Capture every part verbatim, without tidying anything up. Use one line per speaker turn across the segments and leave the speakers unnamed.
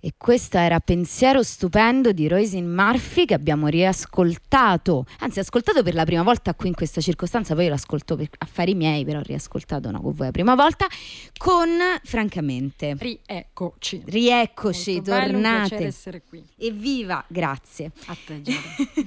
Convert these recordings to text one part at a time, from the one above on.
E questo era Pensiero stupendo di Roisin Murphy, che abbiamo riascoltato, anzi ascoltato per la prima volta qui in questa circostanza, poi io l'ascolto per affari miei, però ho riascoltato no, con voi la prima volta, con Francamente.
Rieccoci.
Rieccoci,
Molto
tornate.
Bello, un piacere essere qui.
Evviva, grazie.
A te, Giada.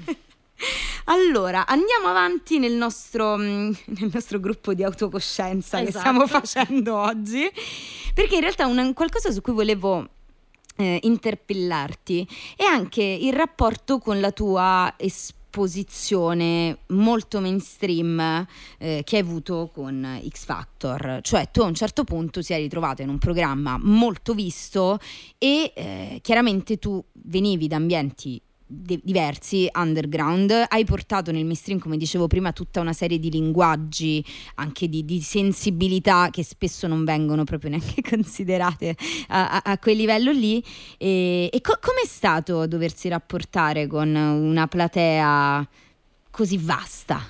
Allora, andiamo avanti nel nostro, nel nostro gruppo di autocoscienza, esatto, che stiamo facendo oggi, perché in realtà un qualcosa su cui volevo eh, interpellarti è anche il rapporto con la tua esposizione molto mainstream eh, che hai avuto con X Factor. Cioè tu a un certo punto ti sei ritrovato in un programma molto visto e eh, chiaramente tu venivi da ambienti De- diversi, underground, hai portato nel mainstream, come dicevo prima, tutta una serie di linguaggi, anche di, di sensibilità che spesso non vengono proprio neanche considerate a, a, a quel livello lì. E, e co- com'è stato doversi rapportare con una platea così vasta?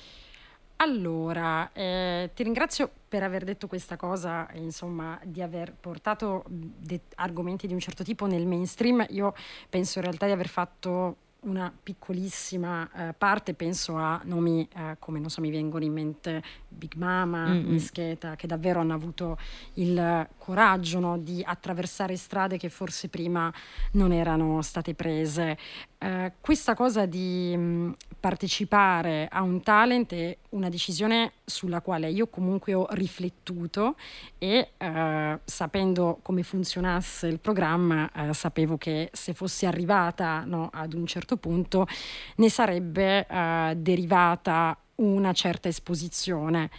Allora, eh, ti ringrazio per aver detto questa cosa, insomma, di aver portato de- argomenti di un certo tipo nel mainstream. Io penso in realtà di aver fatto una piccolissima eh, parte, penso a nomi eh, come, non so, mi vengono in mente Big Mama,
Mm-mm.
Mischeta, che davvero hanno avuto il coraggio, no, di attraversare strade che forse prima non erano state prese. Eh, questa cosa di mh, partecipare a un talent è una decisione sulla quale io comunque ho riflettuto e eh, sapendo come funzionasse il programma eh, sapevo che se fossi arrivata, no, ad un certo punto ne sarebbe eh, derivata una certa esposizione.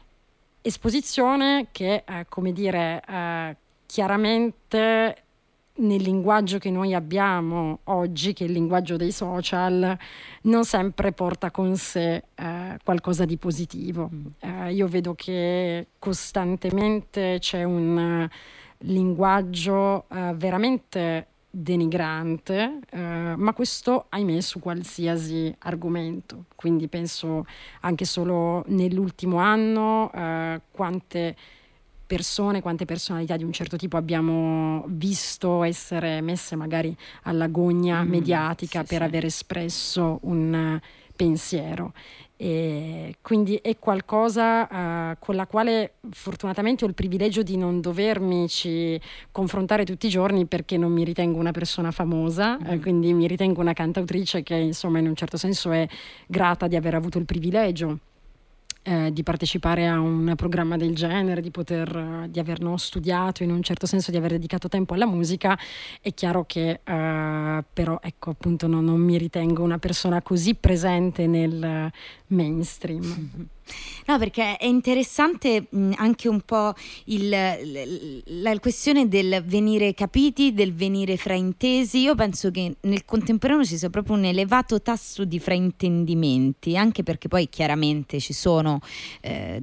Esposizione che, eh, come dire, eh, chiaramente nel linguaggio che noi abbiamo oggi, che è il linguaggio dei social, non sempre porta con sé eh, qualcosa di positivo. Mm. Eh, io vedo che costantemente c'è un uh, linguaggio uh, veramente denigrante, uh, ma questo ahimè su qualsiasi argomento. Quindi penso anche solo nell'ultimo anno uh, quante persone, quante personalità di un certo tipo abbiamo visto essere messe magari alla gogna mm, mediatica sì, per sì. aver espresso un pensiero. E quindi è qualcosa uh, con la quale fortunatamente ho il privilegio di non dovermici confrontare tutti i giorni, perché non mi ritengo una persona famosa, mm. eh, quindi mi ritengo una cantautrice che insomma in un certo senso è grata di aver avuto il privilegio Eh, di partecipare a un programma del genere, di poter, di aver no, studiato, in un certo senso di aver dedicato tempo alla musica. È chiaro che eh, però ecco appunto no, non mi ritengo una persona così presente nel mainstream. Mm-hmm.
No, perché è interessante mh, anche un po' il, la, la questione del venire capiti, del venire fraintesi. Io penso che nel contemporaneo ci sia proprio un elevato tasso di fraintendimenti, anche perché poi chiaramente ci sono eh,